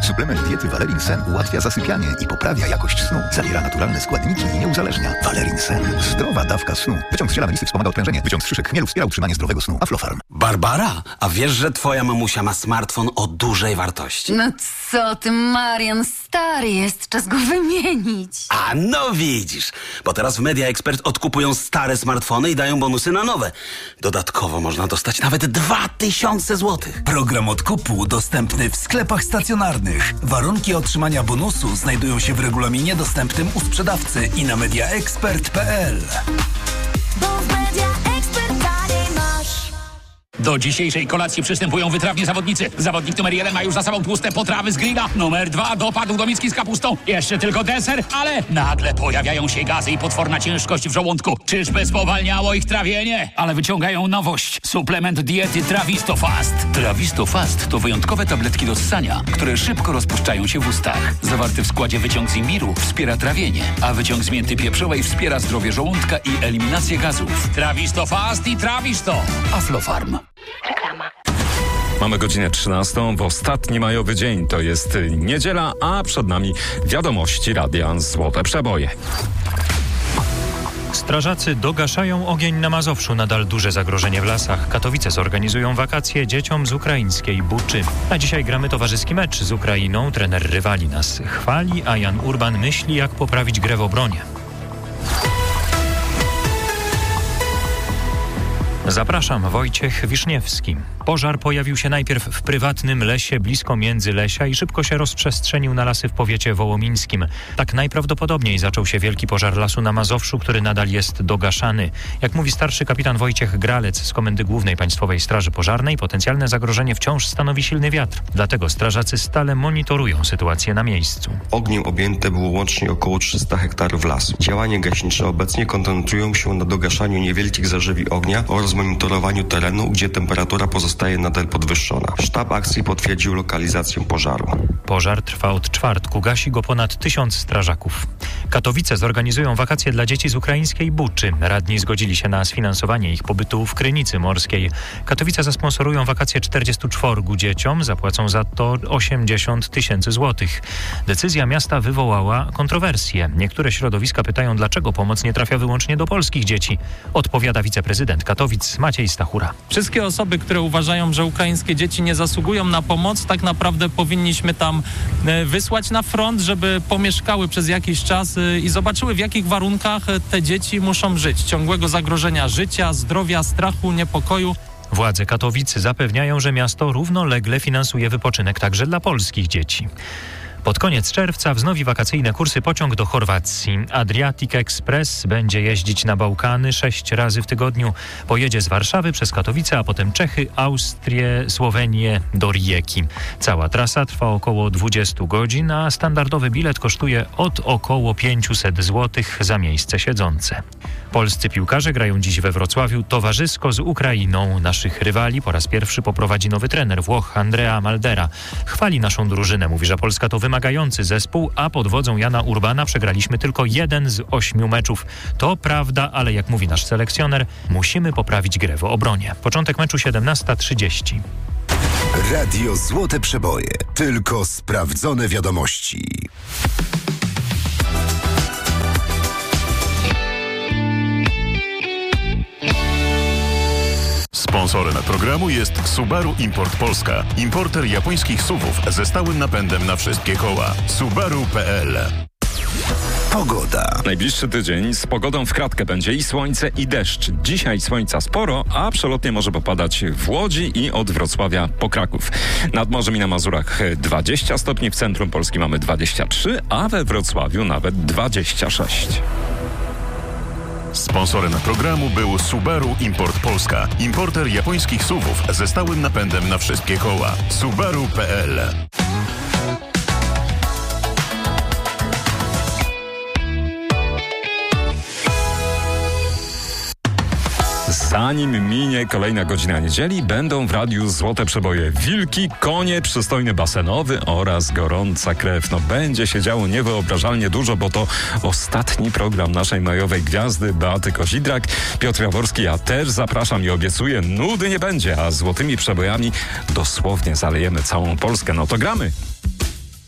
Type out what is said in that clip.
Suplement diety Valerin Sen ułatwia zasypianie i poprawia jakość snu. Zawiera naturalne składniki i nie uzależnia. Valerin Sen. Zdrowa dawka snu. Wyciąg z ziela melisy wspomaga odprężenie. Wyciąg z szyszek chmielu wspiera utrzymanie zdrowego snu. Aflofarm. Barbara, a wiesz, że twoja mamusia ma smartfon o dużej wartości? No co ty, Marian, stary jest, czas go wymienić. A no widzisz, bo teraz w Media Expert odkupują stare smartfony i dają bonusy na nowe. Dodatkowo można dostać nawet 2000 zł. Program odkupu dostępny w sklepach stacjonarnych. Warunki otrzymania bonusu znajdują się w regulaminie dostępnym u sprzedawcy i na mediaexpert.pl. Do dzisiejszej kolacji przystępują wytrawni zawodnicy. Zawodnik numer 1 ma już za sobą tłuste potrawy z grilla. Numer 2 dopadł do miski z kapustą. Jeszcze tylko deser, ale nagle pojawiają się gazy i potworna ciężkość w żołądku. Czyżby spowalniało ich trawienie? Ale wyciągają nowość. Suplement diety Travistofast. Travistofast to wyjątkowe tabletki do ssania, które szybko rozpuszczają się w ustach. Zawarty w składzie wyciąg z imbiru wspiera trawienie, a wyciąg z mięty pieprzowej wspiera zdrowie żołądka i eliminację gazów. Travistofast i Travisto. Aflofarm. Reklama. Mamy godzinę 13 w ostatni majowy dzień. To jest niedziela, a przed nami wiadomości Radia Złote Przeboje. Strażacy dogaszają ogień na Mazowszu. Nadal duże zagrożenie w lasach. Katowice zorganizują wakacje dzieciom z ukraińskiej Buczy. A dzisiaj gramy towarzyski mecz z Ukrainą. Trener rywali nas chwali, a Jan Urban myśli, jak poprawić grę w obronie. Zapraszam, Wojciech Wiszniewski. Pożar pojawił się najpierw w prywatnym lesie blisko Międzylesia i szybko się rozprzestrzenił na lasy w powiecie wołomińskim. Tak najprawdopodobniej zaczął się wielki pożar lasu na Mazowszu, który nadal jest dogaszany. Jak mówi starszy kapitan Wojciech Gralec z Komendy Głównej Państwowej Straży Pożarnej, potencjalne zagrożenie wciąż stanowi silny wiatr. Dlatego strażacy stale monitorują sytuację na miejscu. Ogniem objęte było łącznie około 300 hektarów lasu. Działania gaśnicze obecnie koncentrują się na dogaszaniu niewielkich zarzewi ognia oraz monitorowaniu terenu, gdzie temperatura pozostaje nadal podwyższona. Sztab akcji potwierdził lokalizację pożaru. Pożar trwa od czwartku. Gasi go ponad 1000 strażaków. Katowice zorganizują wakacje dla dzieci z ukraińskiej Buczy. Radni zgodzili się na sfinansowanie ich pobytu w Krynicy Morskiej. Katowice zasponsorują wakacje 44 dzieciom. Zapłacą za to 80 000 złotych. Decyzja miasta wywołała kontrowersje. Niektóre środowiska pytają, dlaczego pomoc nie trafia wyłącznie do polskich dzieci. Odpowiada wiceprezydent Katowic Maciej Stachura. Wszystkie osoby, które uważają, że ukraińskie dzieci nie zasługują na pomoc, tak naprawdę powinniśmy tam wysłać na front, żeby pomieszkały przez jakiś czas i zobaczyły, w jakich warunkach te dzieci muszą żyć. Ciągłego zagrożenia życia, zdrowia, strachu, niepokoju. Władze Katowic zapewniają, że miasto równolegle finansuje wypoczynek także dla polskich dzieci. Pod koniec czerwca wznowi wakacyjne kursy pociąg do Chorwacji. Adriatic Express będzie jeździć na Bałkany 6 razy w tygodniu. Pojedzie z Warszawy przez Katowice, a potem Czechy, Austrię, Słowenię do Rijeki. Cała trasa trwa około 20 godzin, a standardowy bilet kosztuje od około 500 zł za miejsce siedzące. Polscy piłkarze grają dziś we Wrocławiu towarzysko z Ukrainą. Naszych rywali po raz pierwszy poprowadzi nowy trener Włoch Andrea Maldera. Chwali naszą drużynę, mówi, że Polska to wymagający zespół, a pod wodzą Jana Urbana przegraliśmy tylko 1 z 8 meczów. To prawda, ale jak mówi nasz selekcjoner, musimy poprawić grę w obronie. Początek meczu 17:30. Radio Złote Przeboje. Tylko sprawdzone wiadomości. Sponsorem programu jest Subaru Import Polska. Importer japońskich SUV-ów ze stałym napędem na wszystkie koła. Subaru.pl. Pogoda. Najbliższy tydzień z pogodą w kratkę będzie i słońce, i deszcz. Dzisiaj słońca sporo, a przelotnie może popadać w Łodzi i od Wrocławia po Kraków. Nad morzem i na Mazurach 20 stopni, w centrum Polski mamy 23, a we Wrocławiu nawet 26. Sponsorem programu był Subaru Import Polska. Importer japońskich SUV-ów ze stałym napędem na wszystkie koła. Subaru.pl. Zanim minie kolejna godzina niedzieli, będą w radiu Złote Przeboje. Wilki, konie, przystojny basenowy oraz gorąca krew. No będzie się działo niewyobrażalnie dużo, bo to ostatni program naszej majowej gwiazdy Beaty Kozidrak. Piotr Jaworski, ja też zapraszam i obiecuję, nudy nie będzie, a złotymi przebojami dosłownie zalejemy całą Polskę. No to gramy!